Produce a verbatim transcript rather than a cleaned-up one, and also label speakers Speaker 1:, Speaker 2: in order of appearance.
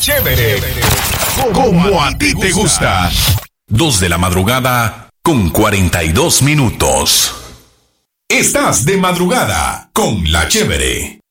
Speaker 1: Chévere, como a ti te gusta. Dos de la madrugada con cuarenta y dos minutos. Estás de madrugada con La Chévere.